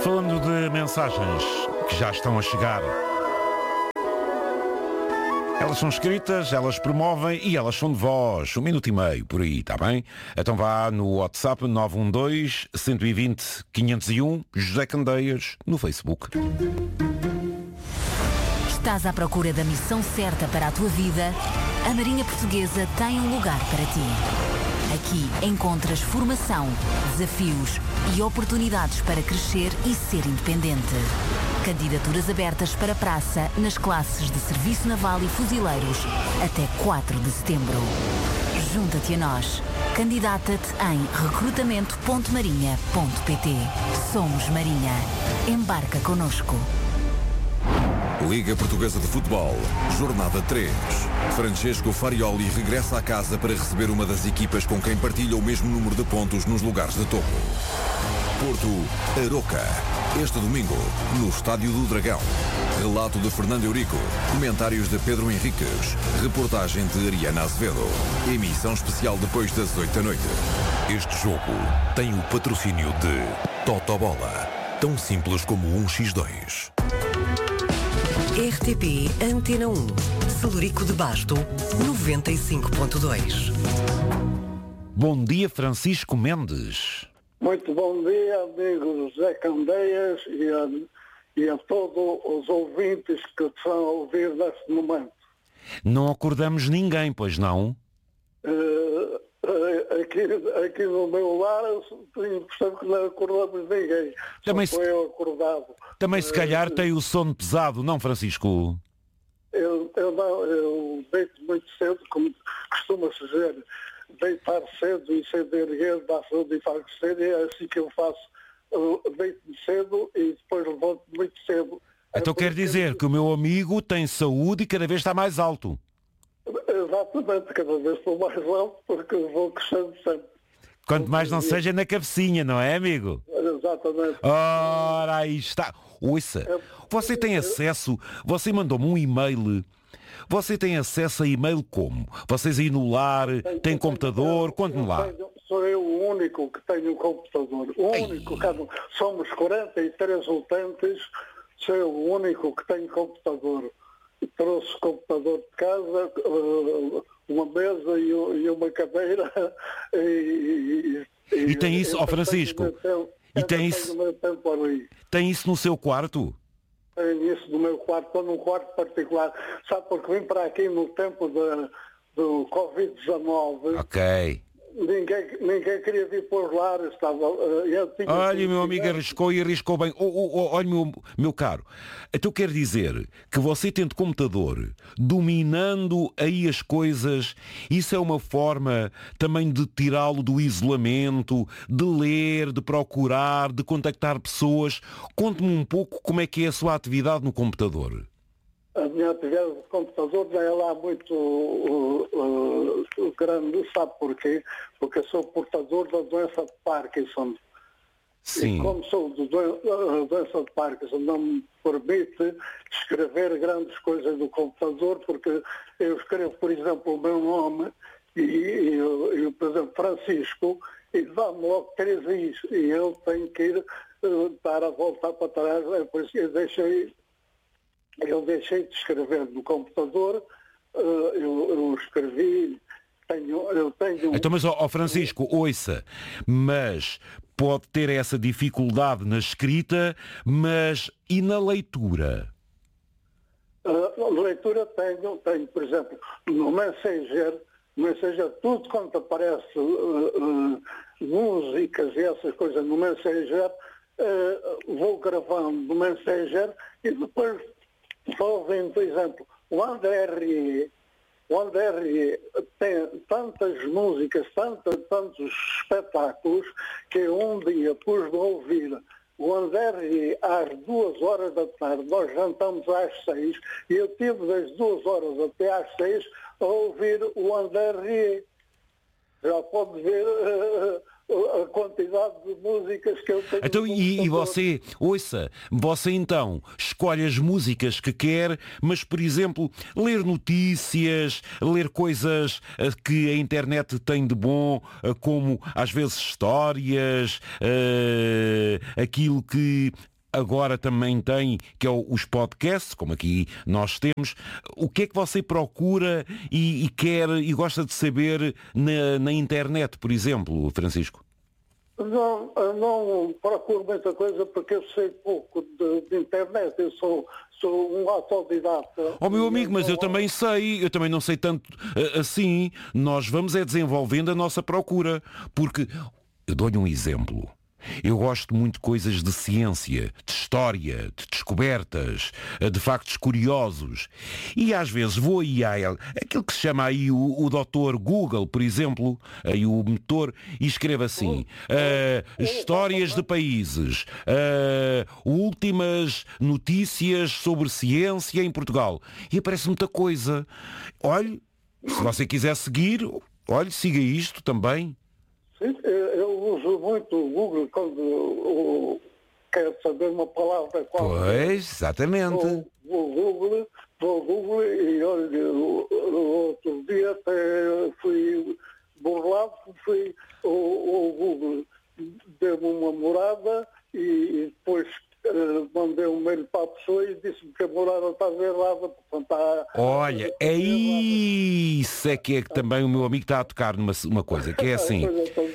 Falando de mensagens que já estão a chegar. Elas são escritas, elas promovem e elas são de voz. 1 minuto e meio, por aí, está bem? Então vá no WhatsApp 912-120-501, José Candeias, no Facebook. Estás à procura da missão certa para a tua vida? A Marinha Portuguesa tem um lugar para ti. Aqui encontras formação, desafios e oportunidades para crescer e ser independente. Candidaturas abertas para praça nas classes de Serviço Naval e Fuzileiros até 4 de setembro. Junta-te a nós. Candidata-te em recrutamento.marinha.pt. Somos Marinha. Embarca connosco. Liga Portuguesa de Futebol, Jornada 3. Francesco Farioli regressa à casa para receber uma das equipas com quem partilha o mesmo número de pontos nos lugares de topo. Porto, Aroca. Este domingo, no Estádio do Dragão. Relato de Fernando Eurico. Comentários de Pedro Henriques. Reportagem de Ariana Azevedo. Emissão especial depois das 8 da noite. Este jogo tem o patrocínio de Totobola. Tão simples como 1x2. RTP Antena 1, Celurico de Basto, 95.2. Bom dia, Francisco Mendes. Muito bom dia, amigo José Candeias e a todos os ouvintes que estão a ouvir neste momento. Não acordamos ninguém, pois não? Aqui no meu lar, tenho a impressão que não acordamos ninguém. Também Só foi eu acordado. Também se calhar tem o sono pesado, não, Francisco? Eu deito muito cedo, como costuma-se dizer, deitar cedo e cedo erguer dá saúde e faz cedo, e é assim que eu faço. Deito-me cedo e depois levanto muito cedo. Então quer dizer que o meu amigo tem saúde e cada vez está mais alto. Exatamente, cada vez estou mais alto porque vou crescendo sempre. Quanto mais não seja na cabecinha, não é, amigo? Exatamente. Ora, aí está. Ouça, você tem acesso, você mandou-me um e-mail. Você tem acesso a e-mail como? Vocês aí no lar, têm computador? Conte-me lá. Sou eu o único que tenho um computador. O único, somos 43 utentes, sou eu o único que tenho computador. Trouxe computador de casa, uma mesa e uma cadeira e tem isso, ó Francisco, tem isso no seu quarto? Tenho isso no meu quarto, estou num quarto particular, sabe, porque vim para aqui no tempo do Covid-19. Ok. Ninguém queria vir por lá, olha, meu amigo arriscou e arriscou bem. Olha, meu caro, então quer dizer que você tendo computador, dominando aí as coisas, isso é uma forma também de tirá-lo do isolamento, de ler, de procurar, de contactar pessoas. Conte-me um pouco como é que é a sua atividade no computador. A minha atividade de computador já é lá muito grande, sabe porquê? Porque eu sou portador da doença de Parkinson. Sim. E como sou da doença de Parkinson, não me permite escrever grandes coisas no computador, porque eu escrevo, por exemplo, o meu nome e por exemplo, Francisco, e dá-me logo 3 Is, e eu tenho que ir para voltar para trás, por isso eu deixei de escrever no computador, eu escrevi, eu tenho... Então, mas, ó Francisco, ouça, mas pode ter essa dificuldade na escrita, mas e na leitura? Na leitura tenho, por exemplo, no Messenger, tudo quanto aparece, músicas e essas coisas no Messenger, vou gravando no Messenger e depois estou vendo, por exemplo, o André tem tantas músicas, tantos espetáculos, que um dia pus de ouvir o André às 2 horas da tarde, nós jantamos às 6, e eu tive das 2 horas até às 6 a ouvir o André. Já pode ver a quantidade de músicas que eu tenho. Então, e você, ouça, você então escolhe as músicas que quer, mas, por exemplo, ler notícias, ler coisas que a internet tem de bom, como às vezes histórias, aquilo que agora também tem, que é os podcasts, como aqui nós temos. O que é que você procura e quer e gosta de saber na internet, por exemplo, Francisco? Não procuro muita coisa porque eu sei pouco de internet. Eu sou um autodidata. Meu amigo, mas eu também sei, eu também não sei tanto assim. Nós vamos desenvolvendo a nossa procura. Porque, eu dou-lhe um exemplo. Eu gosto muito de coisas de ciência, de história, de descobertas, de factos curiosos. E às vezes vou aí a aquilo que se chama aí o Dr. Google, por exemplo, aí o motor, e escreve assim, histórias de países, últimas notícias sobre ciência em Portugal. E aparece muita coisa. Olhe, se você quiser seguir, olhe, siga isto também. Sim, eu uso muito o Google quando quero saber uma palavra qualquer. Pois, exatamente. Vou ao Google e olha, outro dia até fui burlado, fui ao Google, deu-me uma morada e depois mandei um mail para a pessoa e disse-me que a morada estava errada. Portanto, olha, é isso é que também o meu amigo está a tocar numa coisa, que é assim,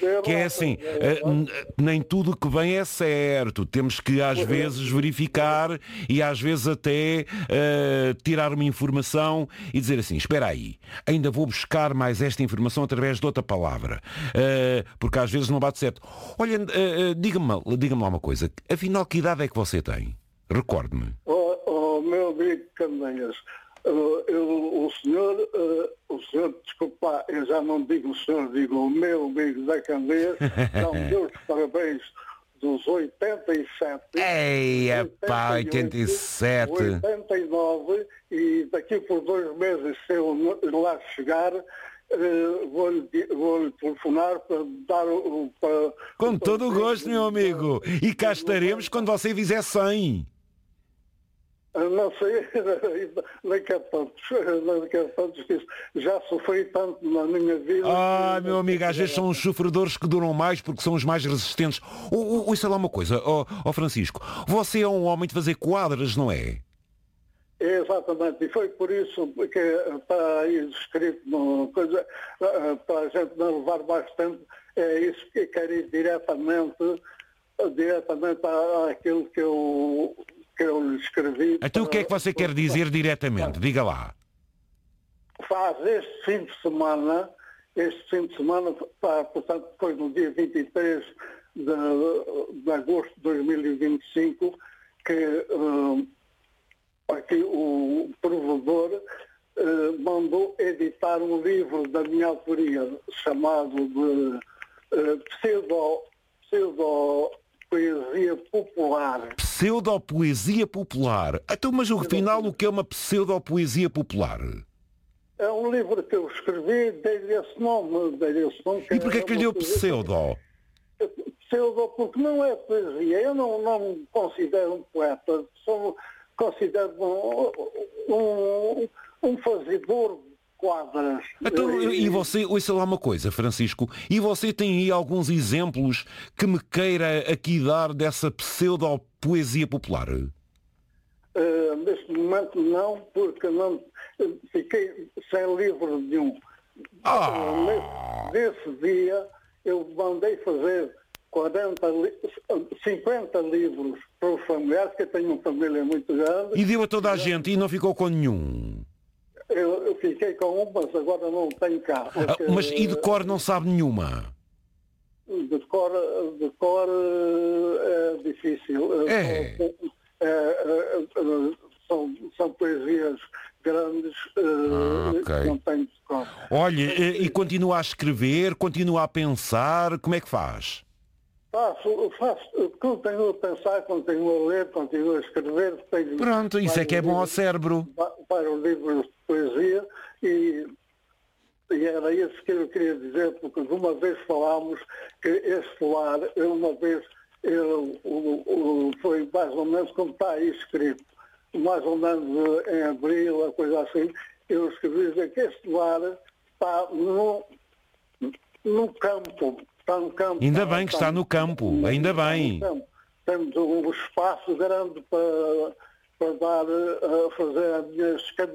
nem tudo o que vem é certo. Temos que às vezes verificar e às vezes até tirar uma informação e dizer assim, espera aí, ainda vou buscar mais esta informação através de outra palavra, porque às vezes não bate certo. Olha, diga-me lá uma coisa, afinal que idade é que você tem? Recorde-me. Meu amigo Candeias, o senhor, desculpa, eu já não digo o senhor, digo o meu amigo Zé Candeias, dá-me os parabéns dos 87. Eia, pá, 87. 89, e daqui por 2 meses, se eu lá chegar, vou-lhe telefonar para dar com todo o gosto, meu amigo. E cá estaremos quando você fizer 100. Não sei, nem quero tantos, já sofri tanto na minha vida. Meu amigo, às vezes são os sofredores que duram mais porque são os mais resistentes. Ouça lá uma coisa, Francisco, você é um homem de fazer quadras, não é? Exatamente, e foi por isso que está aí escrito numa coisa, para a gente não levar mais tempo, é isso que quero ir diretamente àquilo que eu lhe escrevi. Então o que é que você quer dizer diretamente? Diga lá. Faz este fim de semana, portanto foi no dia 23 de agosto de 2025, que aqui o provedor mandou editar um livro da minha autoria chamado de Pseudopoesia Popular. Pseudopoesia popular. Então, mas afinal o que é uma pseudopoesia popular? É um livro que eu escrevi, dei-lhe esse nome. E porquê que lhe deu pseudo? Pseudo porque não é poesia. Eu não me considero um poeta. Considero um fazedor de quadras. Então, e você, ouça lá uma coisa, Francisco, e você tem aí alguns exemplos que me queira aqui dar dessa pseudo-poesia popular? Neste momento não, porque não fiquei sem livro nenhum. Nesse dia eu mandei fazer 50 livros para os familiares, que eu tenho uma família muito grande. E deu a toda a gente e não ficou com nenhum? Eu fiquei com um, mas agora não tenho cá. Mas e de cor não sabe nenhuma? De cor é difícil. São poesias grandes, okay. Não tenho de cor. Olha, e continua a escrever, continua a pensar, como é que faz? Faço, continuo a pensar, continuo a ler, continuo a escrever. Pronto, isso é que é bom ao cérebro. Para os livros de poesia e era isso que eu queria dizer, porque de uma vez falámos que este lar, foi mais ou menos como está aí escrito, mais ou menos em abril, a coisa assim, eu escrevi dizer que este lar está no campo. Está no campo. Ainda bem que está no campo, ainda bem. temos um espaço grande para dar, fazer as minhas caminhadas